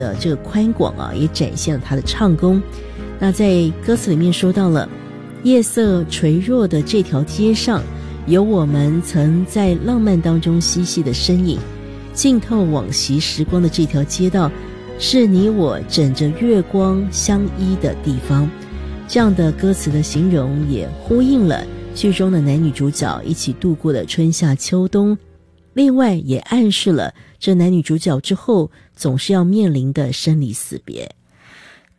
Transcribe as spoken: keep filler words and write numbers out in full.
的这个宽广啊，也展现了他的唱功。那在歌词里面说到了，夜色垂弱的这条街上，有我们曾在浪漫当中嬉戏的身影，浸透往昔时光的这条街道，是你我枕着月光相依的地方。这样的歌词的形容也呼应了剧中的男女主角一起度过的春夏秋冬，另外也暗示了这男女主角之后总是要面临的生离死别。